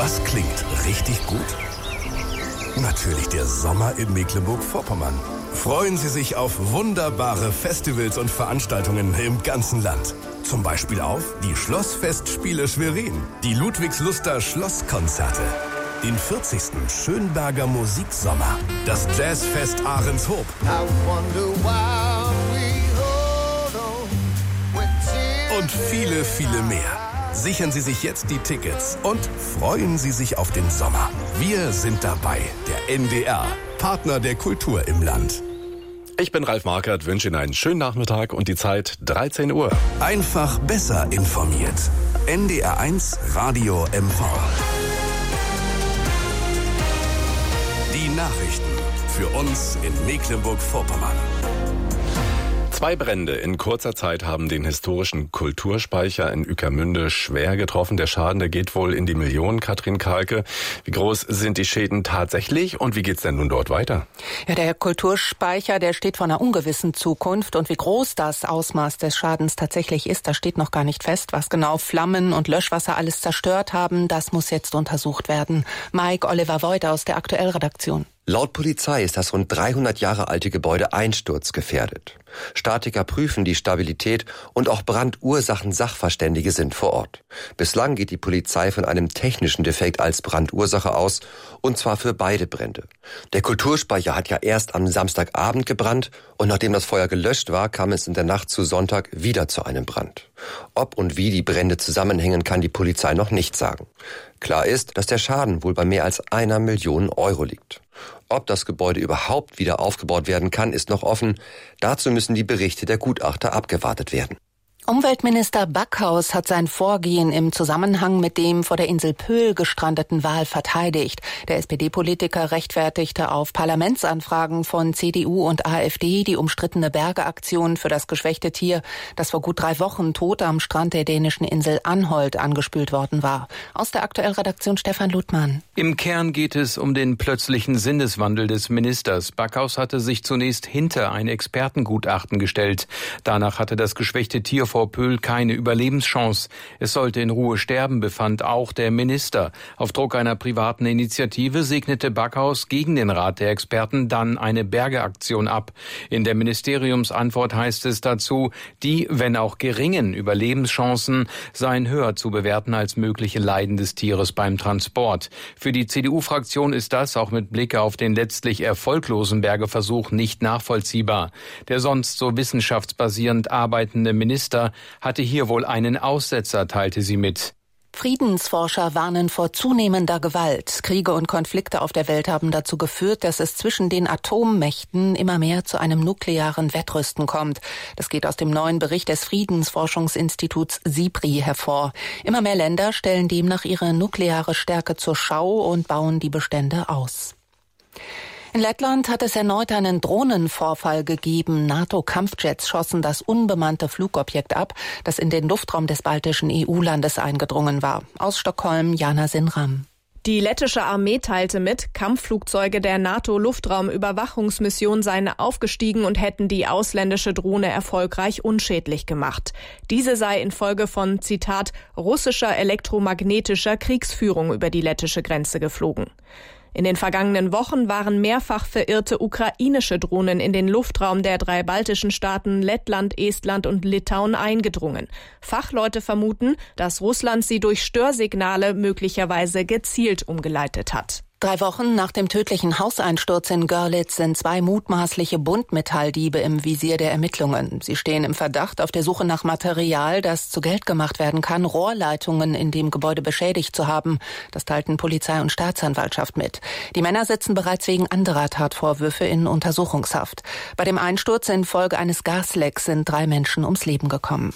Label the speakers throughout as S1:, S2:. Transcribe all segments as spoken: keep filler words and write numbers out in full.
S1: Was klingt richtig gut? Natürlich der Sommer in Mecklenburg-Vorpommern. Freuen Sie sich auf wunderbare Festivals und Veranstaltungen im ganzen Land. Zum Beispiel auf die Schlossfestspiele Schwerin, die Ludwigsluster Schlosskonzerte, den vierzigsten Schönberger Musiksommer, das Jazzfest Ahrenshoop und viele, viele mehr. Sichern Sie sich jetzt die Tickets und freuen Sie sich auf den Sommer. Wir sind dabei, der N D R, Partner der Kultur im Land.
S2: Ich bin Ralf Markert, wünsche Ihnen einen schönen Nachmittag und die Zeit dreizehn Uhr.
S1: Einfach besser informiert. N D R eins Radio M V. Die Nachrichten für uns in Mecklenburg-Vorpommern.
S2: Zwei Brände in kurzer Zeit haben den historischen Kulturspeicher in Ueckermünde schwer getroffen. Der Schaden, der geht wohl in die Millionen, Katrin Kahlke. Wie groß sind die Schäden tatsächlich und wie geht's denn nun dort weiter?
S3: Ja, der Kulturspeicher, der steht vor einer ungewissen Zukunft. Und wie groß das Ausmaß des Schadens tatsächlich ist, das steht noch gar nicht fest. Was genau Flammen und Löschwasser alles zerstört haben, das muss jetzt untersucht werden. Mike Oliver Voigt aus der Aktuell-Redaktion.
S4: Laut Polizei ist das rund dreihundert Jahre alte Gebäude einsturzgefährdet. Statiker prüfen die Stabilität und auch Brandursachensachverständige sind vor Ort. Bislang geht die Polizei von einem technischen Defekt als Brandursache aus, und zwar für beide Brände. Der Kulturspeicher hat ja erst am Samstagabend gebrannt und nachdem das Feuer gelöscht war, kam es in der Nacht zu Sonntag wieder zu einem Brand. Ob und wie die Brände zusammenhängen, kann die Polizei noch nicht sagen. Klar ist, dass der Schaden wohl bei mehr als einer Million Euro liegt. Ob das Gebäude überhaupt wieder aufgebaut werden kann, ist noch offen. Dazu müssen die Berichte der Gutachter abgewartet werden.
S3: Umweltminister Backhaus hat sein Vorgehen im Zusammenhang mit dem vor der Insel Pöhl gestrandeten Wal verteidigt. Der S P D-Politiker rechtfertigte auf Parlamentsanfragen von C D U und AfD die umstrittene Bergeaktion für das geschwächte Tier, das vor gut drei Wochen tot am Strand der dänischen Insel Anholt angespült worden war. Aus der Aktuell-Redaktion Stefan Ludmann.
S5: Im Kern geht es um den plötzlichen Sinneswandel des Ministers. Backhaus hatte sich zunächst hinter ein Expertengutachten gestellt. Danach hatte das geschwächte Tier vor Pöhl keine Überlebenschance. Es sollte in Ruhe sterben, befand auch der Minister. Auf Druck einer privaten Initiative segnete Backhaus gegen den Rat der Experten dann eine Bergeaktion ab. In der Ministeriumsantwort heißt es dazu, die, wenn auch geringen Überlebenschancen seien höher zu bewerten als mögliche Leiden des Tieres beim Transport. Für die C D U-Fraktion ist das auch mit Blick auf den letztlich erfolglosen Bergeversuch nicht nachvollziehbar. Der sonst so wissenschaftsbasierend arbeitende Minister hatte hier wohl einen Aussetzer, teilte sie mit.
S3: Friedensforscher warnen vor zunehmender Gewalt. Kriege und Konflikte auf der Welt haben dazu geführt, dass es zwischen den Atommächten immer mehr zu einem nuklearen Wettrüsten kommt. Das geht aus dem neuen Bericht des Friedensforschungsinstituts SIPRI hervor. Immer mehr Länder stellen demnach ihre nukleare Stärke zur Schau und bauen die Bestände aus. In Lettland hat es erneut einen Drohnenvorfall gegeben. NATO-Kampfjets schossen das unbemannte Flugobjekt ab, das in den Luftraum des baltischen E U-Landes eingedrungen war. Aus Stockholm, Jana Sinram.
S6: Die lettische Armee teilte mit, Kampfflugzeuge der NATO-Luftraumüberwachungsmission seien aufgestiegen und hätten die ausländische Drohne erfolgreich unschädlich gemacht. Diese sei infolge von, Zitat, russischer elektromagnetischer Kriegsführung über die lettische Grenze geflogen. In den vergangenen Wochen waren mehrfach verirrte ukrainische Drohnen in den Luftraum der drei baltischen Staaten Lettland, Estland und Litauen eingedrungen. Fachleute vermuten, dass Russland sie durch Störsignale möglicherweise gezielt umgeleitet hat.
S3: Drei Wochen nach dem tödlichen Hauseinsturz in Görlitz sind zwei mutmaßliche Buntmetalldiebe im Visier der Ermittlungen. Sie stehen im Verdacht, auf der Suche nach Material, das zu Geld gemacht werden kann, Rohrleitungen in dem Gebäude beschädigt zu haben. Das teilten Polizei und Staatsanwaltschaft mit. Die Männer sitzen bereits wegen anderer Tatvorwürfe in Untersuchungshaft. Bei dem Einsturz infolge eines Gaslecks sind drei Menschen ums Leben gekommen.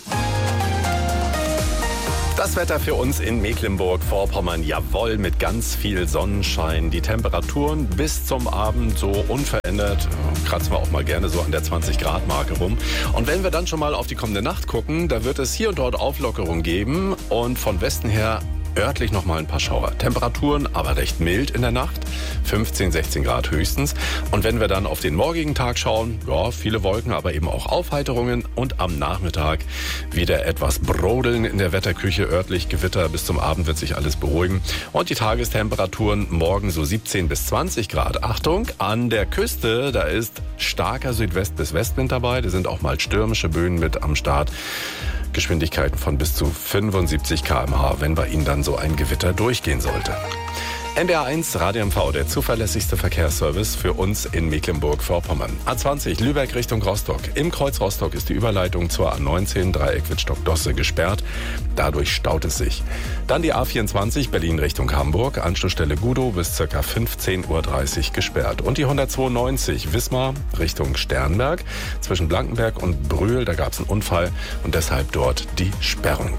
S2: Das Wetter für uns in Mecklenburg-Vorpommern, jawohl, mit ganz viel Sonnenschein. Die Temperaturen bis zum Abend so unverändert, kratzen wir auch mal gerne so an der zwanzig Grad Marke rum. Und wenn wir dann schon mal auf die kommende Nacht gucken, da wird es hier und dort Auflockerung geben und von Westen her örtlich nochmal ein paar Schauer. Temperaturen aber recht mild in der Nacht, fünfzehn, sechzehn Grad höchstens. Und wenn wir dann auf den morgigen Tag schauen, ja, viele Wolken, aber eben auch Aufheiterungen und am Nachmittag wieder etwas Brodeln in der Wetterküche, örtlich Gewitter. Bis zum Abend wird sich alles beruhigen. Und die Tagestemperaturen morgen so siebzehn bis zwanzig Grad. Achtung, an der Küste, da ist starker Südwest- bis Westwind dabei. Da sind auch mal stürmische Böen mit am Start. Geschwindigkeiten von bis zu fünfundsiebzig Kilometer pro Stunde, wenn bei Ihnen dann so ein Gewitter durchgehen sollte. N D R eins Radio M V, der zuverlässigste Verkehrsservice für uns in Mecklenburg-Vorpommern. A zwanzig Lübeck Richtung Rostock. Im Kreuz Rostock ist die Überleitung zur A neunzehn Dreieck Wittstock-Dosse gesperrt. Dadurch staut es sich. Dann die A vierundzwanzig Berlin Richtung Hamburg. Anschlussstelle Gudow bis ca. fünfzehn Uhr dreißig gesperrt. Und die hundertzweiundneunzig Wismar Richtung Sternberg. Zwischen Blankenberg und Brühl, da gab es einen Unfall und deshalb dort die Sperrung.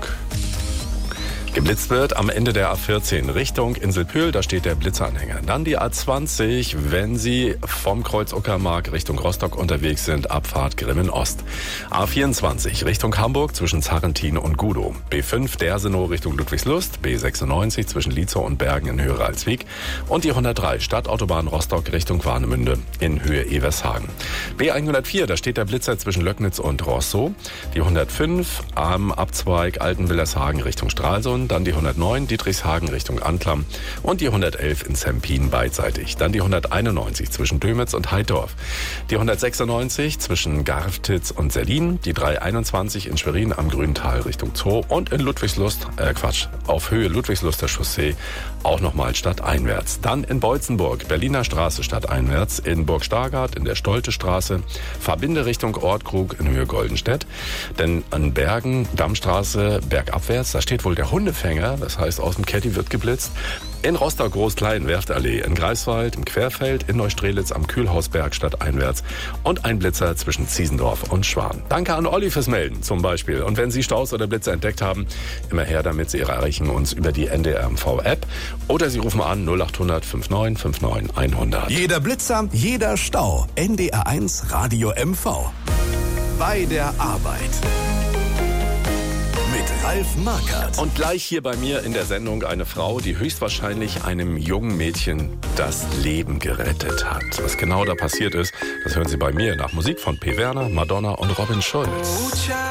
S2: Geblitzt wird am Ende der A vierzehn Richtung Inselpühl, da steht der Blitzanhänger. Dann die A zwanzig, wenn Sie vom Kreuz Uckermark Richtung Rostock unterwegs sind, Abfahrt Grimmen Ost. A vierundzwanzig Richtung Hamburg zwischen Zarrentin und Gudow. B fünf Dersenow Richtung Ludwigslust, B sechsundneunzig zwischen Lietzow und Bergen in Höhe Ralswiek und die hundertdrei Stadtautobahn Rostock Richtung Warnemünde in Höhe Evershagen. B hundertvier, da steht der Blitzer zwischen Löcknitz und Roßow. Die hundertfünf am Abzweig Altenwillershagen Richtung Stralsund. Dann die hundertneun Dietrichshagen Richtung Anklam und die hundertelf in Zempin beidseitig. Dann die hunderteinundneunzig zwischen Dömitz und Heidorf. Die hundertsechsundneunzig zwischen Garftitz und Sellin. Die dreihunderteinundzwanzig in Schwerin am Grüntal Richtung Zoo und in Ludwigslust, äh Quatsch, auf Höhe Ludwigsluster Chaussee auch nochmal stadteinwärts. Dann in Beutzenburg, Berliner Straße stadteinwärts, in Burg Stargard in der Stolte Straße, Verbinde Richtung Ortkrug in Höhe Goldenstedt. Denn an Bergen, Dammstraße, bergabwärts, da steht wohl der Hundefänger, das heißt aus dem Caddy wird geblitzt. In Rostock Groß-Klein, Werftallee, in Greifswald, im Querfeld, in Neustrelitz am Kühlhausberg stadteinwärts und ein Blitzer zwischen Ziesendorf und Schwan. Danke an Olli fürs Melden zum Beispiel. Und wenn Sie Staus oder Blitzer entdeckt haben, immer her damit. Sie erreichen uns über die N D R M V-App oder Sie rufen an null acht hundert neunundfünfzig neunundfünfzig hundert.
S1: Jeder Blitzer, jeder Stau. N D R eins Radio M V. Bei der Arbeit. Mit Ralf Markert.
S2: Und gleich hier bei mir in der Sendung eine Frau, die höchstwahrscheinlich einem jungen Mädchen das Leben gerettet hat. Was genau da passiert ist, das hören Sie bei mir nach Musik von P. Werner, Madonna und Robin Schulz.